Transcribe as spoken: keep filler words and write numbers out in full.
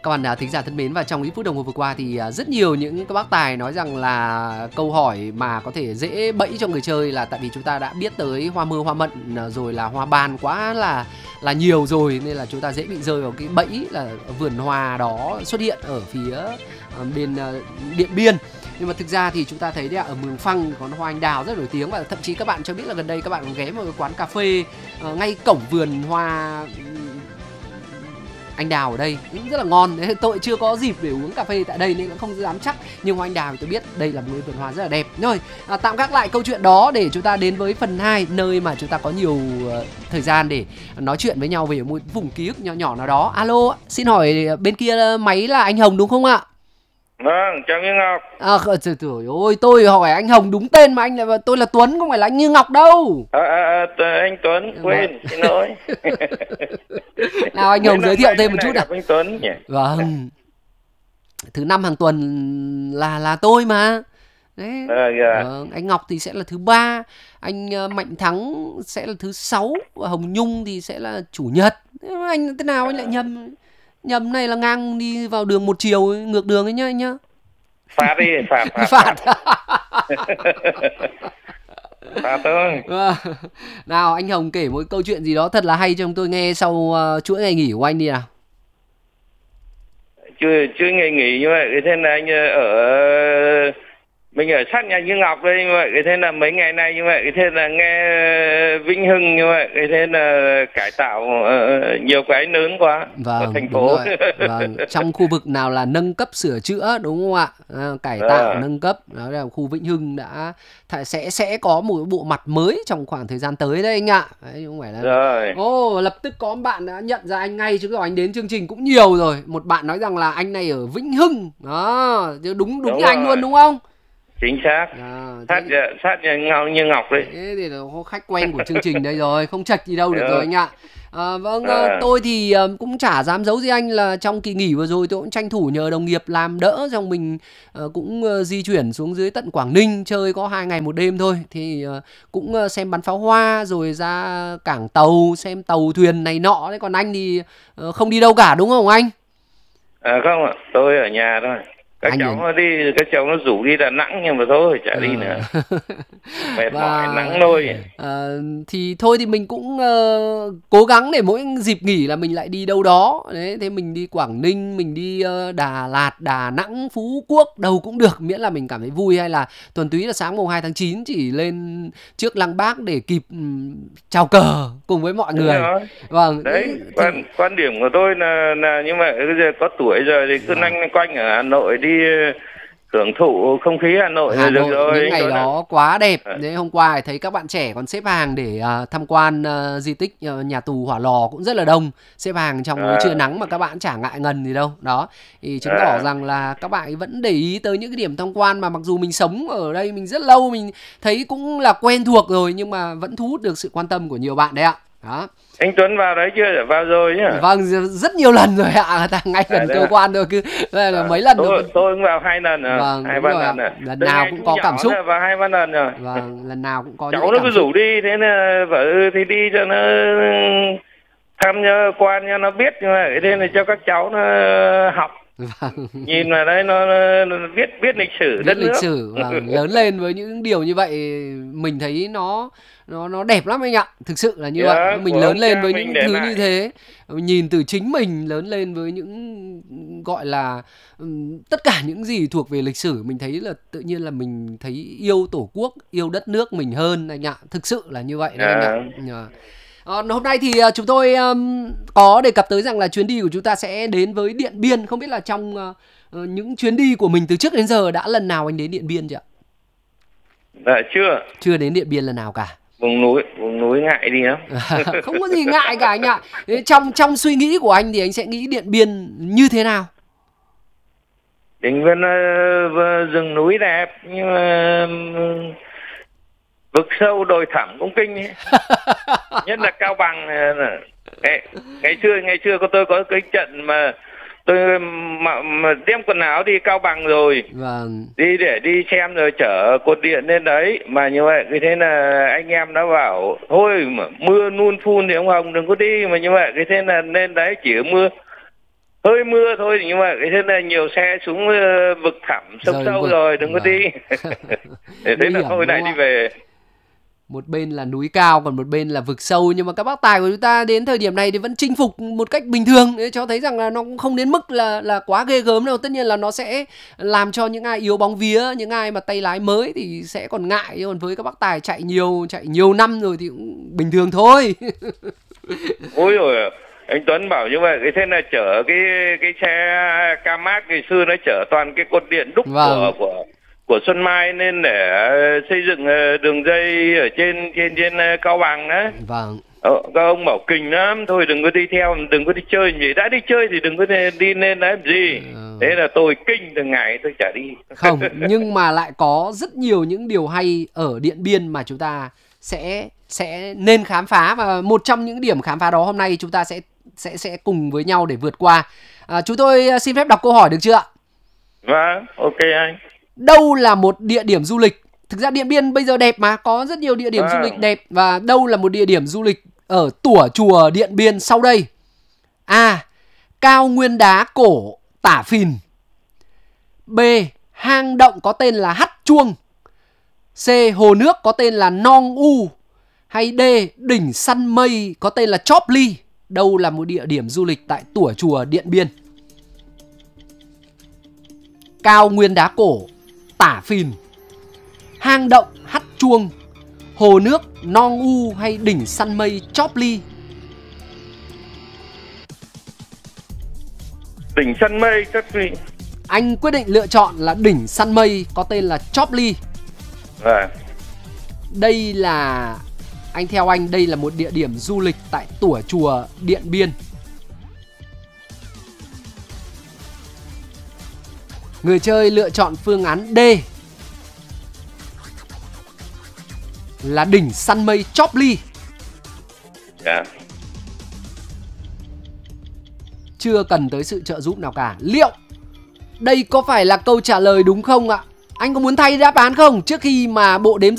Các bạn à, thính giả thân mến, và trong ít phút đồng hồ vừa qua thì à, rất nhiều những các bác tài nói rằng là câu hỏi mà có thể dễ bẫy cho người chơi là tại vì chúng ta đã biết tới hoa mưa hoa mận à, rồi là hoa ban quá là là nhiều rồi, nên là chúng ta dễ bị rơi vào cái bẫy là vườn hoa đó xuất hiện ở phía à, bên à, Điện Biên. Nhưng mà thực ra thì chúng ta thấy đấy, ở Mường Phăng có hoa anh đào rất nổi tiếng, và thậm chí các bạn cho biết là gần đây các bạn ghé vào cái quán cà phê à, ngay cổng vườn hoa anh đào ở đây cũng rất là ngon. Tôi chưa có dịp để uống cà phê tại đây nên cũng không dám chắc, nhưng hoa anh đào thì tôi biết đây là một vườn hoa rất là đẹp. Rồi à, tạm gác lại câu chuyện đó để chúng ta đến với phần hai, nơi mà chúng ta có nhiều uh, thời gian để nói chuyện với nhau về một vùng ký ức nhỏ nhỏ nào đó. Alo, xin hỏi bên kia máy là anh Hồng đúng không ạ? Vâng, chào Như Ngọc. À, trời ơi, tôi hỏi anh Hồng đúng tên mà anh lại, tôi là Tuấn, không phải là anh Như Ngọc đâu. À, à, à, anh Tuấn, quên, xin lỗi. Nào anh Hồng giới thiệu thêm một chút nào. Anh Tuấn nhỉ? Vâng. Thứ năm hàng tuần là là tôi mà. Đấy. À, dạ. Vâng, anh Ngọc thì sẽ là thứ ba, anh Mạnh Thắng sẽ là thứ sáu, và Hồng Nhung thì sẽ là chủ nhật. Anh thế nào anh lại nhầm? Nhầm này là ngang đi vào đường một chiều, ngược đường ấy nhá anh nhá. Phạt đi, phạt, phạt. Phạt. Phạt thôi. Nào anh Hồng kể một câu chuyện gì đó thật là hay cho chúng tôi nghe sau uh, chuỗi ngày nghỉ của anh đi nào. Chưa chưa ngày nghỉ như vậy, thế là anh ở mình ở sát nhà Như Ngọc đây như vậy, thế là mấy ngày nay như vậy, thế là nghe Vĩnh Hưng như vậy, thế là cải tạo uh, nhiều cái lớn quá. Vâng, ở thành phố. Vâng, trong khu vực nào là nâng cấp sửa chữa đúng không ạ? À, cải tạo à. Nâng cấp, đó là khu Vĩnh Hưng đã sẽ sẽ có một bộ mặt mới trong khoảng thời gian tới đấy anh ạ. Đấy, không phải là. Rồi. Ồ, lập tức có bạn đã nhận ra anh ngay, chứ rồi anh đến chương trình cũng nhiều rồi. Một bạn nói rằng là anh này ở Vĩnh Hưng, đó, đúng đúng, đúng như anh luôn đúng không? Chính xác. À, sát thế... sát nhà Ngọc Như Ngọc đấy. Thế thì là khách quen của chương trình đây rồi, không chệch gì đâu được rồi anh ạ. À, vâng, à. tôi thì cũng chả dám giấu gì anh là trong kỳ nghỉ vừa rồi tôi cũng tranh thủ nhờ đồng nghiệp làm đỡ, xong mình cũng di chuyển xuống dưới tận Quảng Ninh chơi có hai ngày một đêm thôi, thì cũng xem bắn pháo hoa rồi ra cảng tàu xem tàu thuyền này nọ đấy. Còn anh thì không đi đâu cả đúng không anh? À không ạ, tôi ở nhà thôi. Các anh cháu nó đi, các cháu nó rủ đi Đà Nẵng nhưng mà thôi chả à. đi nữa. Mệt và, mỏi nắng nôi. À, thì thôi thì mình cũng uh, cố gắng để mỗi dịp nghỉ là mình lại đi đâu đó. Đấy, thế mình đi Quảng Ninh, mình đi uh, Đà Lạt, Đà Nẵng, Phú Quốc, đâu cũng được, miễn là mình cảm thấy vui. Hay là tuần túy là sáng mùng hai tháng chín chỉ lên trước Lăng Bác để kịp um, chào cờ cùng với mọi người. Vâng. Đấy, thì... quan, quan điểm của tôi là, là như vậy, bây giờ có tuổi rồi thì cứ lanh quanh ở Hà Nội đi hưởng thụ không khí Hà Nội. Hà Nội rồi, những ngày đó là... quá đẹp. Đấy, hôm qua thấy các bạn trẻ còn xếp hàng để uh, tham quan uh, di tích uh, nhà tù Hỏa Lò cũng rất là đông, xếp hàng trong à. trưa nắng mà các bạn chả ngại ngần gì đâu. Đó thì chứng tỏ à. rằng là các bạn vẫn để ý tới những cái điểm tham quan mà mặc dù mình sống ở đây mình rất lâu, mình thấy cũng là quen thuộc rồi, nhưng mà vẫn thu hút được sự quan tâm của nhiều bạn đấy ạ. Đó. Anh Tuấn vào đấy chưa? Vào rồi nhá. Vâng, rất nhiều lần rồi ạ, à, ngay gần à, cơ à. quan thôi, cứ là à, mấy lần tôi, rồi. Tôi cũng vào hai lần rồi. Vâng, hai ba lần rồi. Lần Từ nào cũng có cảm xúc. Vào hai ba lần rồi. Vâng, lần nào cũng có. Cháu nó cứ rủ đi, thế là vợ thì đi cho nó thăm cho quan cho nó biết, như vậy thế là cho các cháu nó học. Vâng. Nhìn vào đấy nó, nó biết biết lịch sử biết đất lịch nước. sử và lớn lên với những điều như vậy mình thấy nó nó nó đẹp lắm anh ạ, thực sự là như yeah, vậy. Mình lớn lên với những thứ lại. Như thế, nhìn từ chính mình lớn lên với những gọi là um, tất cả những gì thuộc về lịch sử, mình thấy là tự nhiên là mình thấy yêu Tổ quốc, yêu đất nước mình hơn anh ạ, thực sự là như vậy đấy yeah. anh ạ. Yeah. À, hôm nay thì uh, chúng tôi um, có đề cập tới rằng là chuyến đi của chúng ta sẽ đến với Điện Biên. Không biết là trong uh, uh, những chuyến đi của mình từ trước đến giờ đã lần nào anh đến Điện Biên chưa ạ? Dạ chưa. Chưa đến Điện Biên lần nào cả. Vùng núi, vùng núi ngại đi lắm. Không có gì ngại cả anh ạ. Trong trong suy nghĩ của anh thì anh sẽ nghĩ Điện Biên như thế nào? Điện Biên uh, rừng núi đẹp nhưng mà uh, vực sâu đồi thẳm cũng kinh ấy. Nhất là Cao Bằng. Ngày, ngày xưa ngày xưa có tôi có cái trận mà tôi mà, mà đem quần áo đi Cao Bằng rồi. Vâng. Đi để đi xem rồi chở cột điện lên đấy, mà như vậy cái thế là anh em đã bảo thôi mà mưa nun phun thì ông Hồng đừng có đi, mà như vậy cái thế là lên đấy chỉ mưa hơi mưa thôi, nhưng mà cái thế là nhiều xe xuống uh, vực thẳm sông Rời sâu vực. rồi, đừng có Vâng. đi. Để thế Nguy là hiểm, thôi đúng lại không đi ạ? về. Một bên là núi cao, còn một bên là vực sâu, nhưng mà các bác tài của chúng ta đến thời điểm này thì vẫn chinh phục một cách bình thường, để cho thấy rằng là nó cũng không đến mức là là quá ghê gớm đâu. Tất nhiên là nó sẽ làm cho những ai yếu bóng vía, những ai mà tay lái mới thì sẽ còn ngại, còn với các bác tài chạy nhiều chạy nhiều năm rồi thì cũng bình thường thôi. Ôi rồi anh Tuấn bảo như vậy, cái thế là chở cái cái xe Camac ngày xưa nó chở toàn cái cột điện đúc Vâng. của của của Xuân Mai, nên để xây dựng đường dây ở trên trên trên Cao Bằng đó. Vâng. Ờ, các ông bảo kinh lắm, thôi đừng có đi theo, đừng có đi chơi gì, đã đi chơi thì đừng có đi nên làm gì. Ừ. Thế là tôi kinh từng ngày tôi chả đi. Không, nhưng mà lại có rất nhiều những điều hay ở Điện Biên mà chúng ta sẽ sẽ nên khám phá, và một trong những điểm khám phá đó hôm nay chúng ta sẽ sẽ sẽ cùng với nhau để vượt qua. À, chúng tôi xin phép đọc câu hỏi được chưa ạ? Vâng, ok anh. Đâu là một địa điểm du lịch? Thực ra Điện Biên bây giờ đẹp mà, có rất nhiều địa điểm Vâng. du lịch đẹp. Và đâu là một địa điểm du lịch ở tủa chùa Điện Biên sau đây? A. Cao nguyên đá cổ Tả Phìn. B. Hang động có tên là Hắt Chuông. C. Hồ nước có tên là Nong U. Hay D. Đỉnh săn mây có tên là Chop Ly. Đâu là một địa điểm du lịch tại tủa chùa Điện Biên? Cao nguyên đá cổ Tả Phìn, hang động Hắt Chuông, hồ nước Nong U hay đỉnh săn mây Chop Ly? Đỉnh săn mây các vị. Anh quyết định lựa chọn là đỉnh săn mây có tên là Chop Ly. Vâng. Đây là, anh theo anh đây là một địa điểm du lịch tại tủa chùa Điện Biên. Người chơi lựa chọn phương án D là đỉnh săn mây Chop Ly. Dạ. Chưa cần tới sự trợ giúp nào cả. Liệu đây có phải là câu trả lời đúng không ạ? Anh có muốn thay đáp án không? Trước khi mà bộ đếm